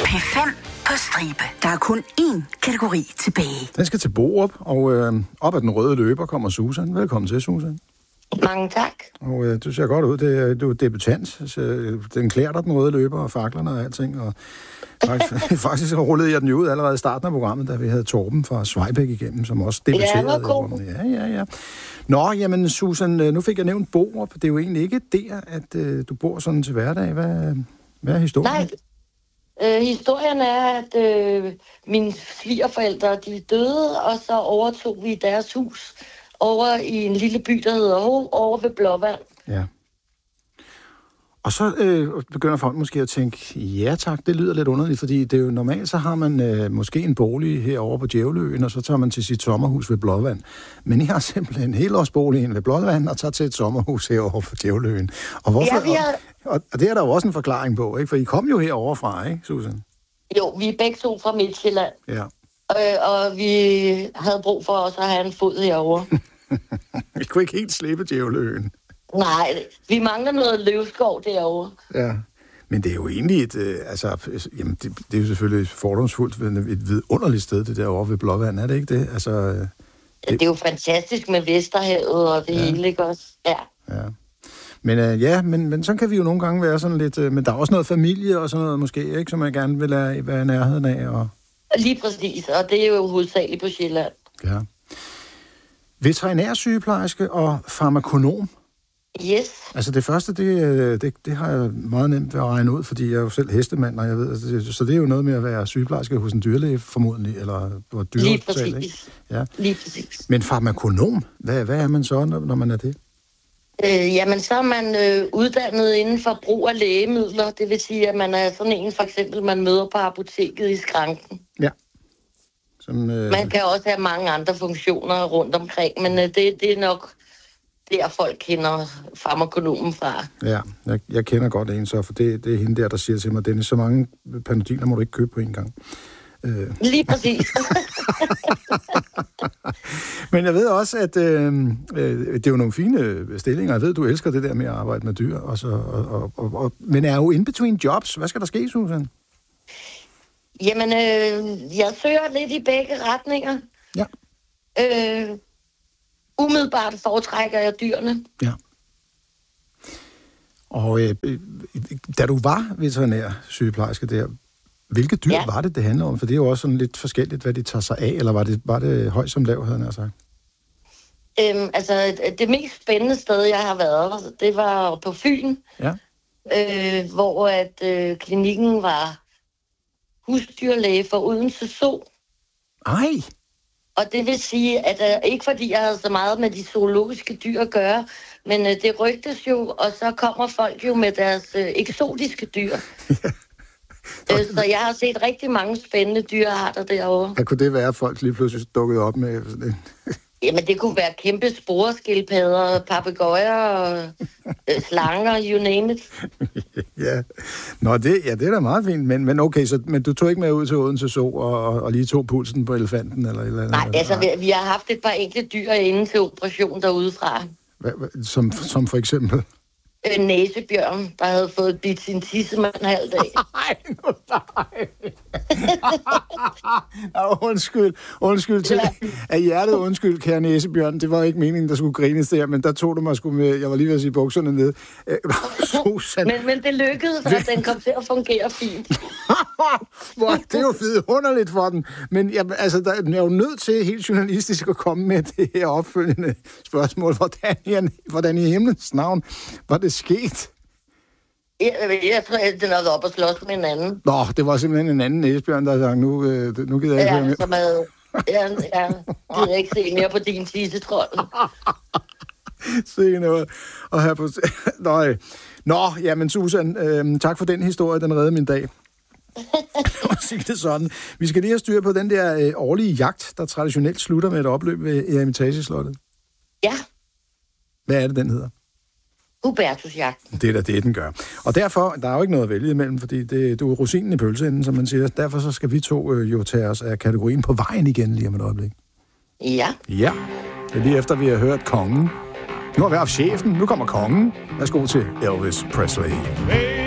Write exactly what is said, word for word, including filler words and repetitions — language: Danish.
P fem på stribe. Der er kun én kategori tilbage. Den skal til Borup, og øh, op ad den røde løber kommer Susan. Velkommen til, Susan. Mange tak. Og øh, du ser godt ud. Det, du er debutant. Så, den klæder dig, den røde løber, og faklerne og alting. Og faktisk, faktisk rullede jeg den jo ud allerede i starten af programmet, da vi havde Torben fra Svejbæk igennem, som også debuterede. Ja, det var god. Ja, ja, ja. Nå, jamen Susan, nu fik jeg nævnt Borup. Det er jo egentlig ikke der, at øh, du bor sådan til hverdag. Hvad, hvad er historien? Nej, øh, historien er, at øh, mine svigerforældre, de er døde, og så overtog vi deres hus over i en lille by, der hedder Ho, over ved Blåvand. Ja. Og så øh, begynder folk måske at tænke, ja tak, det lyder lidt underligt, fordi det er jo normalt, så har man øh, måske en bolig herovre på Djævleøen, og så tager man til sit sommerhus ved Blåvand. Men I har simpelthen en helårsbolig ved Blåvand, og tager til et sommerhus herovre på Djævleøen. Og, hvorfor, Ja, vi har... og, og det er der jo også en forklaring på, ikke? For I kom jo herovre fra, ikke, Susan? Jo, vi er begge to fra Midtjylland, Ja. øh, og vi havde brug for også at have en fod herovre. Vi kunne ikke helt slippe Djævleøen. Nej, vi mangler noget løvskov derovre. Ja. Men det er jo egentlig et, øh, altså, jamen, det, det er jo selvfølgelig fordomsfuldt, et vidunderligt sted, det derovre ved Blåvand, er det ikke det? Altså, øh, det... Ja, det er jo fantastisk med Vesterhavet og det ja. hele, ikke også? Ja. Ja. Men øh, ja, men, men så kan vi jo nogle gange være sådan lidt, øh, men der er også noget familie og sådan noget måske, ikke, som jeg gerne vil være, være i nærheden af. Og... Lige præcis, og det er jo hovedsageligt på Sjælland. Ja. Veterinærsygeplejerske og farmakonom. Yes. Altså det første, det, det, det har jeg meget nemt ved at regne ud, fordi jeg er jo selv hestemand, og jeg ved, altså, så det er jo noget med at være sygeplejerske hos en dyrlæge formodentlig, eller hvor Lige præcis. Ikke? Ja. Lige præcis. Men farmakonom, hvad, hvad er man så, når, når man er det? Øh, jamen, så er man øh, uddannet inden for brug af lægemidler. Det vil sige, at man er sådan en, for eksempel, man møder på apoteket i skranken. Ja. Som, øh... Man kan også have mange andre funktioner rundt omkring, men øh, det, det er nok der, folk kender farmakonomen fra. Ja, jeg, jeg kender godt en så, for det, det er hende der, der siger til mig, Dennis, så mange Panodiner må du ikke købe på en gang. Øh. Lige præcis. Men jeg ved også, at øh, øh, det er jo nogle fine stillinger. Jeg ved, du elsker det der med at arbejde med dyr. Og så, og, og, og, og, men er jo in between jobs. Hvad skal der ske, Susan? Jamen, øh, jeg søger lidt i begge retninger. Ja. Øh, umiddelbart foretrækker jeg dyrene. Ja. Og øh, da du var veterinær sygeplejerske der, hvilke dyr ja. var det, det handler om? For det er jo også sådan lidt forskelligt, hvad de tager sig af, eller var det, var det højt som lav, havde jeg sagt? Øhm, altså, det mest spændende sted, jeg har været, det var på Fyn, ja. øh, hvor at øh, klinikken var husdyrlæge for Odense Zoo. Ej! Og det vil sige, at øh, ikke fordi jeg havde så meget med de zoologiske dyr at gøre, men øh, det rygtes jo, og så kommer folk jo med deres øh, eksotiske dyr. øh, så jeg har set rigtig mange spændende dyrearter derovre. Hvad kunne det være, at folk lige pludselig dukkede op med sådan en... Jamen, det kunne være kæmpe sporeskildpadder, papegøjer og øh, slanger, you name it. ja. Nå, det, ja, det er da meget fint, men, men okay, så, men du tog ikke med ud til Odense Zoo og, og, og lige tog pulsen på elefanten? Eller, eller, Nej, eller, altså, vi, vi har haft et par enkelte dyr inden til operation derudefra. Hva, hva, som, som for eksempel? Øh, næsebjørn, der havde fået bidt sin tissemand en halv dag. Nej, nu nej. undskyld, undskyld til. Af hjertet undskyld, kære næsebjørn. Det var ikke meningen, der skulle grines der, men der tog du mig sgu med, jeg var lige ved at sige bukserne ned. Susan. men, men det lykkedes, og den kom til at fungere fint. Det er jo vidunderligt for den. Men jeg, altså, der er jo nødt til helt journalistisk at komme med det her opfølgende spørgsmål. Hvordan, jeg, hvordan i himlens navn var det sket? Jeg, jeg tror, at den havde været op og slås med en anden. Nå, det var simpelthen en anden næsebjørn, der sagde, nu, øh, nu gider jeg ikke ja, mere. Som havde, ja, ja, gider ikke se mere på din tissetrold. Se noget. Og her på... Nå, Nå, jamen Susan, øh, tak for den historie, den reddede min dag. Det sådan. Vi skal lige have styr på den der øh, årlige jagt, der traditionelt slutter med et opløb ved Eremitageslottet. Ja. Hvad er det, den hedder? Hubertusjagten. Det er da det, den gør. Og derfor, der er jo ikke noget at vælge imellem, fordi det, du er rosinen i pølseenden, som man siger. Derfor så skal vi to øh, jo tage os af kategorien på vejen igen lige om et øjeblik. Ja. Ja. Det er lige efter, vi har hørt kongen. Nu har vi haft chefen, nu kommer kongen. Værsgo til Elvis Presley. Hey.